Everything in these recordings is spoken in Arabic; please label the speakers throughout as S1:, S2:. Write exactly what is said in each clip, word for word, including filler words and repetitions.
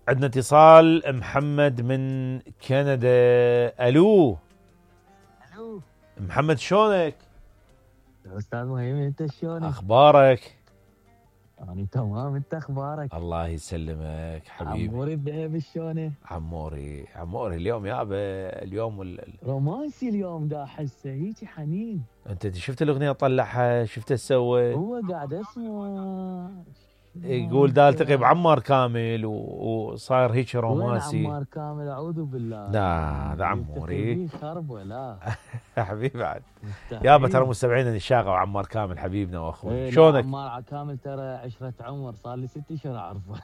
S1: عندنا اتصال محمد من كندا. الو
S2: الو
S1: محمد، شلونك؟
S2: استاذ مهيمن، انت شلونك؟
S1: اخبارك؟
S2: انا تمام، انت اخبارك؟
S1: الله يسلمك حبيبي.
S2: عموري الذهب شلونه؟
S1: عموري عموري اليوم يابا اليوم ال...
S2: رومانسي اليوم، دا احسه هيك حنين.
S1: انت شفت الاغنيه طلعها؟ شفت ايش سوى؟
S2: هو قاعد اسمع
S1: يقول دا التقي بعمار كامل و... وصاير هيك
S2: وين
S1: رومانسي.
S2: عمار كامل؟ اعوذ بالله.
S1: لا هذا عموري
S2: خرب ولا
S1: حبيبي بعد يابا، ترى مستمعين الشاقه وعمار كامل حبيبنا واخونا.
S2: ايه
S1: شلونك؟
S2: عمار كامل ترى عشرة عمر، صار لي ست اشهر اعرفه.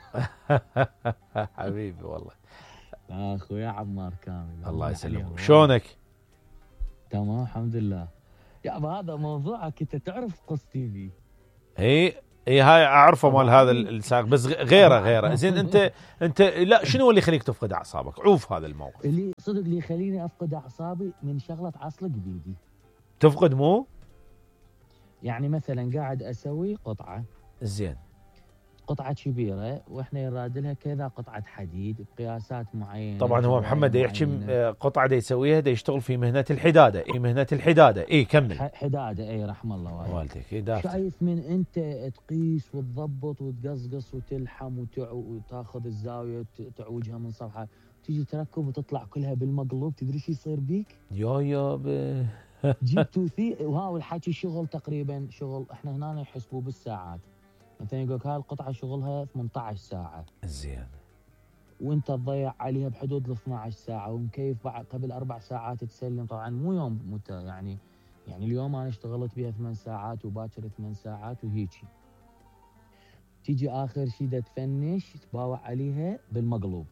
S1: حبيبي والله.
S2: لا اخويا عمار كامل
S1: الله يسلمك. شلونك؟
S2: تمام الحمد لله. يابا هذا موضوعك، انت تعرف قصتي بي.
S1: اي اي هاي اعرفه مال هذا الساق، بس غيره غيره. زين انت انت لا، شنو اللي يخليك تفقد اعصابك؟ عوف هذا الموقف.
S2: اللي صدق اللي يخليني افقد اعصابي من شغله عصلق بيدي.
S1: تفقد مو؟
S2: يعني مثلا قاعد اسوي قطعه،
S1: زين،
S2: قطعه كبيره واحنا يراد لها كذا قطعه حديد بقياسات معينه.
S1: طبعا هو محمد يحكي قطعه دا يسويها، دا يشتغل في مهنه الحداده. اي مهنه الحداده. اي كمل.
S2: حداده، اي رحم الله والديك.
S1: والديك اي دافع.
S2: شايف من انت تقيس وتضبط وتقصقص وتلحم وتع... وتاخذ الزاويه تعوجها من صفحه، تيجي تركب وتطلع كلها بالمقلوب. تدري شو يصير بيك؟
S1: يا يا ب...
S2: جيب توثيق. وها الحكي شغل تقريبا شغل احنا هنا يحسبوا بالساعات. مثلا يقول لك هاي القطعه شغلها ثمانية عشر ساعه.
S1: زين.
S2: وانت تضيع عليها بحدود ال اثنتي عشرة ساعه، ومكيف بعد قبل اربع ساعات تسلم. طبعا مو يوم مت يعني يعني اليوم انا اشتغلت بها ثمان ساعات وباكر ثمان ساعات وهيجي. تيجي اخر شيء دا تفنش تباوع عليها بالمقلوب.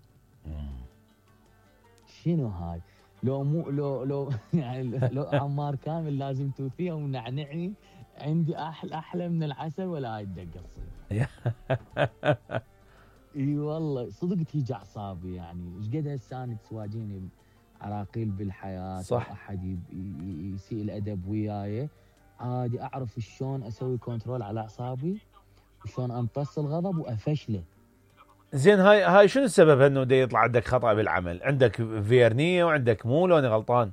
S2: شنو هاي؟ لو مو لو لو يعني لو عمار كامل لازم توفيها ونعنعني. عندي احلى احلى من العسل ولا هاي الدقه تصير. اي والله صدق تيجي اعصابي. يعني ايش قد هسه انا تواجهني عراقيل بالحياه،
S1: صح.
S2: احد يسيء الادب وياي، عادي اعرف شلون اسوي كنترول على اعصابي وشلون امتص الغضب وافشله.
S1: زين هاي هاي شنو السبب انه دا يطلع عندك خطأ بالعمل؟ عندك فيرنية وعندك مو، لو انا غلطان؟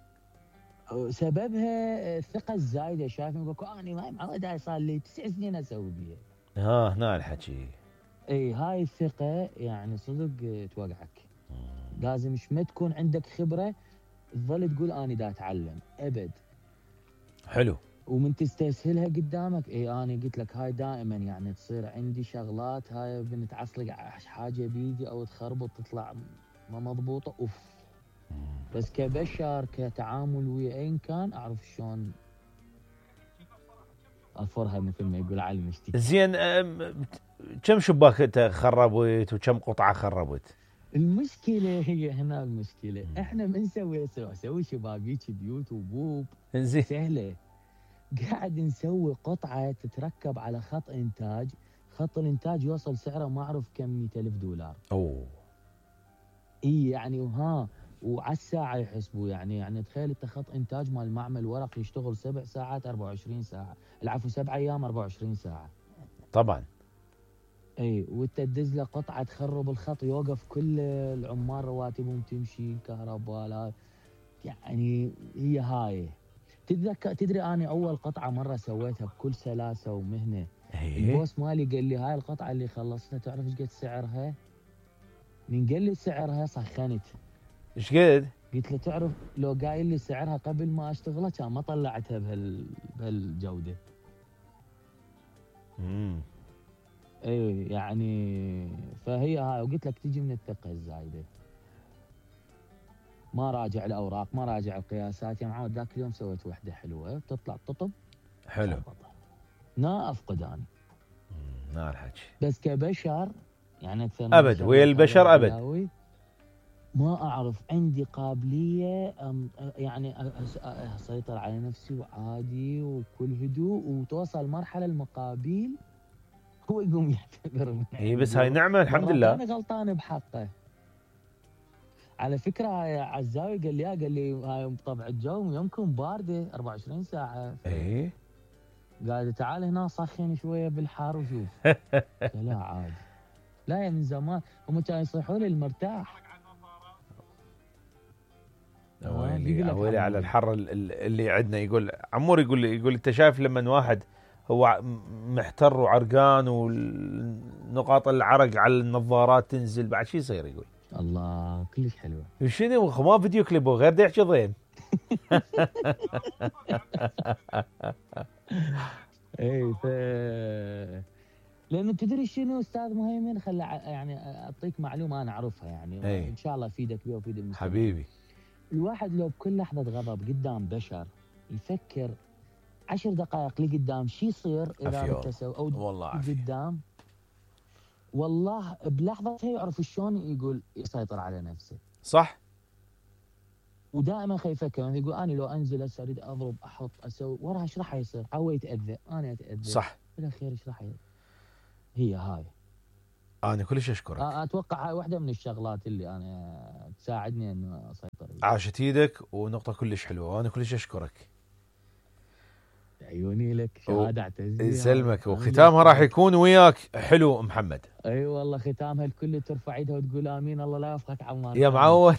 S2: سببها الثقة الزايدة. شايف يقول انا ما معود، هاي صار لي تسع سنين اسوي بيها.
S1: ها هنا الحكي.
S2: اي هاي الثقة يعني صدق توقعك. لازم مش ما تكون عندك خبرة تظل تقول انا دا اتعلم ابد.
S1: حلو.
S2: ومن تستسهلها قدامك. اي انا قلت لك هاي دائما يعني تصير عندي شغلات هاي بنتعصلق حاجة بيدي او تخربط تطلع ما مضبوطة اوف. بس كبشر كتعامل ويا اين كان اعرف شلون اظفرها مثل ما يقول علي المشتكي.
S1: زين كم شباك انت خربت وكم قطعه خربت؟
S2: المشكله هي هنا المشكله. احنا من نسوي نسوي شبابيك بيوت وبوب
S1: زين
S2: سهله. قاعد نسوي قطعه تتركب على خط انتاج. خط الانتاج يوصل سعره ما اعرف كم مئة ألف دولار.
S1: اوه.
S2: اي يعني وها وعلى الساعه يحسبوا. يعني يعني تخيل انت خط انتاج مال معمل ورق يشتغل سبع ساعات أربعة وعشرين ساعه، العفو سبع ايام أربعة وعشرين ساعه.
S1: طبعا.
S2: اي وانت تدز له قطعه تخرب الخط، يوقف كل العمال رواتبهم تمشي كهرباء. لا يعني هي هاي. تتذكر تدري انا اول قطعه مره سويتها بكل سلاسه ومهنه. البوس مالي قال لي هاي القطعه اللي خلصتها تعرف ايش قد سعرها؟ من قال لي سعرها سخنت.
S1: ايش قد؟
S2: قلت له تعرف لو قايل لي سعرها قبل ما اشتغلها كان ما طلعتها بهال بهالجوده.
S1: امم
S2: اي يعني فهي هاي. وقلت لك تجي من الثقه الزايده. ما راجع الاوراق، ما راجع القياسات. يا معود ذاك اليوم سويت وحده حلوه تطلع تطب
S1: حلو.
S2: نا افقد انا.
S1: نا الحكي.
S2: بس كبشر يعني اكثر
S1: ابد ويا البشر ابد
S2: ما اعرف عندي قابليه يعني اسيطر على نفسي وعادي وكل هدوء، وتوصل مرحله المقابيل هو يقوم يعتذر مني.
S1: اي بس هاي نعمه الحمد لله.
S2: انا غلطان بحقه. على فكره هاي عزاوي قال لي قال لي هاي بطبع الجو يومكم بارده أربعة وعشرين ساعه.
S1: اي
S2: قال تعال هنا صخن شويه بالحار وشوف. لا عادي. لا يا من زمان هم كانوا يصيحوا لي المرتاح.
S1: ويلي ويلي على الحر اللي عندنا. يقول عمور يقول لي يقول انت شايف لما واحد هو محتر وعرقان ونقاط العرق على النظارات تنزل بعد شي يصير؟ يقول
S2: الله كلش حلوه.
S1: شنو ما فيديو كليب غير دا يحكي ضين.
S2: اي ف لانه تدري شنو استاذ مهيمن، خل يعني اعطيك معلومه انا اعرفها يعني
S1: أي.
S2: ان شاء الله افيدك بها وافيد المستمعين.
S1: حبيبي
S2: الواحد لو بكل لحظه غضب قدام بشر يفكر عشر دقائق لقدام شي يصير اذا ابتسوا او
S1: والله
S2: قدام، والله بلحظتها يعرف شلون يقول يسيطر على نفسه.
S1: صح.
S2: ودائما خايف يفكر يقول انا لو انزل هسه اريد اضرب احط اسوي وراها ايش راح يصير؟ هو يتاذى انا اتاذى.
S1: صح.
S2: بالاخير ايش راح يصير؟ هي هاي.
S1: انا كلش اشكرك.
S2: اتوقع هاي واحده من الشغلات اللي انا تساعدني انه اسيطر.
S1: عاشت ايدك ونقطه كلش حلوه وانا كلش اشكرك.
S2: عيوني لك شهاده اعتز بها.
S1: يسلمك. وختامها راح يكون وياك حلو محمد.
S2: اي أيوة والله ختامها الكل ترفع ايدها وتقول امين. الله لا يوفقك عمان
S1: يا معود.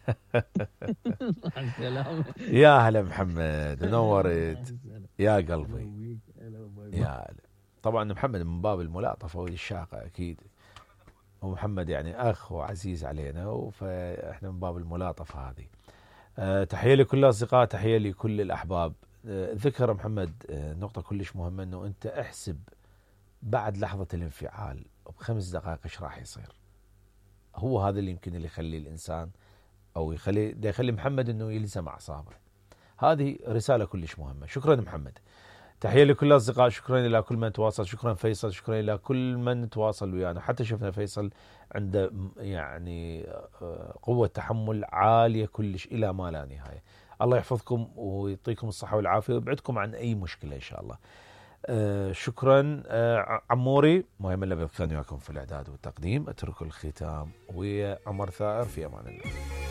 S2: مع السلامه.
S1: يا هلا محمد ونورت يا قلبي. يا هلا. طبعا محمد من باب الملاطفه والشاقه اكيد، ومحمد يعني اخ وعزيز علينا، فاحنا من باب الملاطفه هذه. أه تحيه لكل الاصدقاء، تحيه لكل الاحباب. أه ذكر محمد أه نقطه كلش مهمه، انه انت احسب بعد لحظه الانفعال بخمس دقائق ايش راح يصير. هو هذا اللي يمكن اللي يخلي الانسان او يخلي ده يخلي محمد انه يلزم اعصابه. هذه رساله كلش مهمه. شكرا محمد. تحيه لكل الاصدقاء، شكرا الى كل من تواصل، شكرا فيصل، شكرا الى كل من تواصل ويانا. حتى شفنا فيصل عنده يعني قوه تحمل عاليه كلش الى ما لا نهايه. الله يحفظكم ويعطيكم الصحه والعافيه ويبعدكم عن اي مشكله ان شاء الله. آه شكرا. آه عموري مهيمن لبيب كان وياكم في الاعداد والتقديم. اترك الختام ويا عمر ثائر في امان الله.